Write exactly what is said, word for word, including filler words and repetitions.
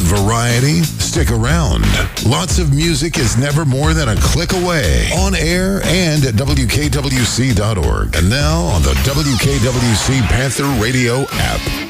variety? Stick around. Lots of music is never more than a click away. On air and at W K W C dot org. And now on the W K W C Panther Radio app.